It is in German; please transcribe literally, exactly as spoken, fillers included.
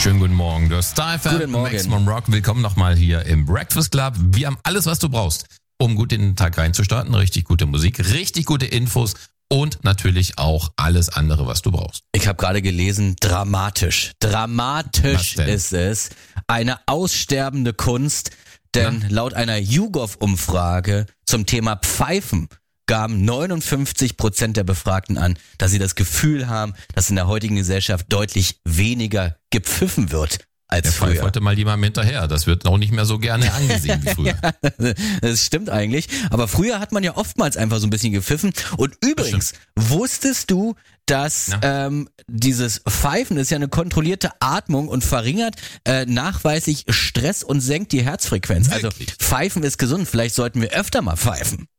Schönen guten Morgen, du hast Star F M, Guten Morgen. Maximum Rock. Willkommen nochmal hier im Breakfast Club. Wir haben alles, was du brauchst, um gut in den Tag reinzustarten. Richtig gute Musik, richtig gute Infos und natürlich auch alles andere, was du brauchst. Ich habe gerade gelesen, dramatisch. Was Dramatisch denn? ist es. Eine aussterbende Kunst, denn Ja. laut einer YouGov-Umfrage zum Thema Pfeifen gaben neunundfünfzig Prozent der Befragten an, dass sie das Gefühl haben, dass in der heutigen Gesellschaft deutlich weniger gepfiffen wird als Der Pfeif früher. heute mal jemandem hinterher. Das wird auch nicht mehr so gerne angesehen wie früher. Das stimmt eigentlich. Aber früher hat man ja oftmals einfach so ein bisschen gepfiffen. Und übrigens, wusstest du, dass Ja. ähm, dieses Pfeifen ist ja eine kontrollierte Atmung und verringert äh, nachweislich Stress und senkt die Herzfrequenz. Wirklich? Also Pfeifen ist gesund. Vielleicht sollten wir öfter mal pfeifen.